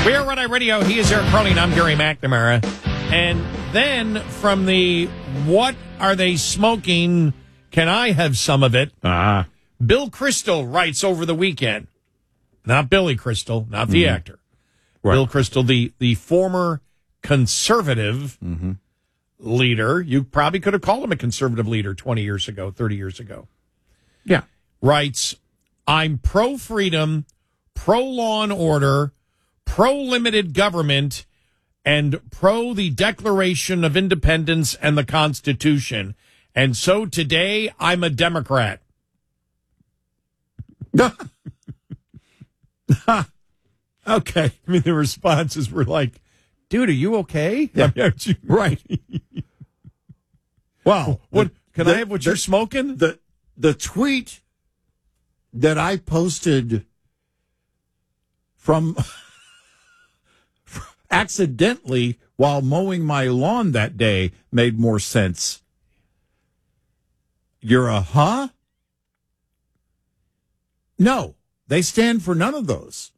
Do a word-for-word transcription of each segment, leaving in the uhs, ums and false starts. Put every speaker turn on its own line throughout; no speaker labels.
We are Red Eye Radio. He is Eric Carling. I'm Gary McNamara. And then from the what are they smoking? Can I have some of it?
Ah.
Bill Crystal writes over the weekend. Not Billy Crystal, not the mm-hmm. actor. Right. Bill Crystal, the, the former conservative mm-hmm. leader. You probably could have called him a conservative leader twenty years ago, thirty years ago.
Yeah.
Writes, I'm pro-freedom, pro-law and order, pro-limited government, and pro the Declaration of Independence and the Constitution. And so today, I'm a Democrat.
Okay.
I mean, the responses were like, dude, are you okay?
Yeah.
I mean, you,
right. Wow.
What,
the,
can
the,
I have what
the,
you're smoking?
The, the tweet that I posted from accidentally while mowing my lawn that day made more sense. You're a huh? No, they stand for none of those.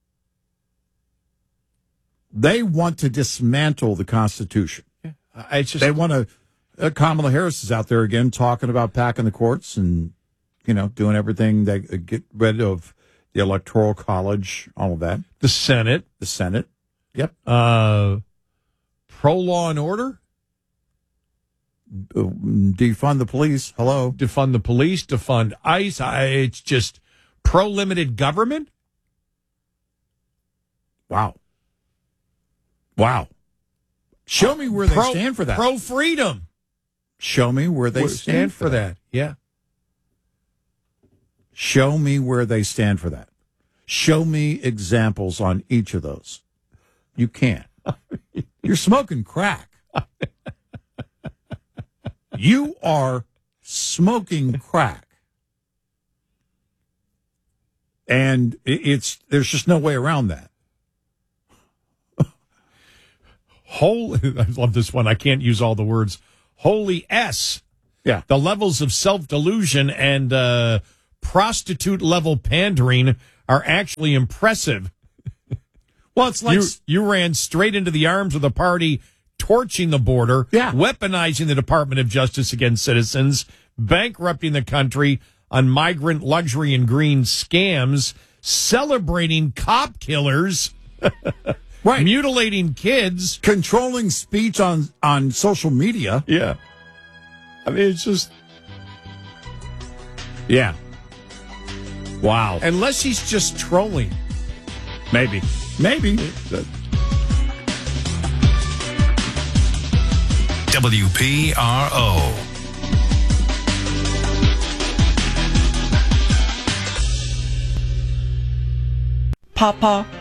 They want to dismantle the Constitution.
Yeah. I just,
they want to. Uh, Kamala Harris is out there again talking about packing the courts and, you know, doing everything that uh, get rid of the Electoral College, all of that.
The Senate.
The Senate. Yep.
Uh, pro-law and order?
Uh, defund the police. Hello.
Defund the police, defund ICE. I, it's just pro-limited government?
Wow. Wow. Show me where they
pro,
stand for that.
Pro-freedom.
Show me where they
where
stand,
stand
for
for
that.
that. Yeah.
Show me where they stand for that. Show me examples on each of those. You can't. You're smoking crack. You are smoking crack. And it's there's just no way around that.
Holy, I love this one. I can't use all the words. Holy S.
Yeah.
The levels of self-delusion and uh, prostitute-level pandering are actually impressive.
Well, it's like...
You, you ran straight into the arms of the party torching the border,
yeah.
weaponizing the Department of Justice against citizens, bankrupting the country on migrant luxury and green scams, celebrating cop killers...
Right.
Mutilating kids.
Controlling speech on, on social media.
Yeah. I mean, it's just...
Yeah. Wow.
Unless he's just trolling.
Maybe. Maybe.
W P R O.
Papa,